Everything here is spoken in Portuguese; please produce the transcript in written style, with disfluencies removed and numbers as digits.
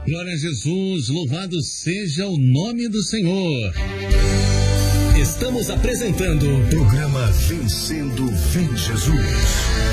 Glória a Jesus, louvado seja o nome do Senhor. Estamos apresentando o programa Vencendo Vem Jesus.